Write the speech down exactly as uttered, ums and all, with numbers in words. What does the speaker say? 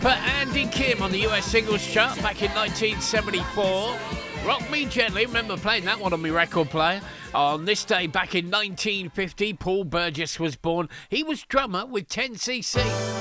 Put Andy Kim on the U S singles chart back in nineteen seventy-four. Rock Me Gently, remember playing that one on my record player. On this day back in nineteen fifty, Paul Burgess was born. He was drummer with ten C C.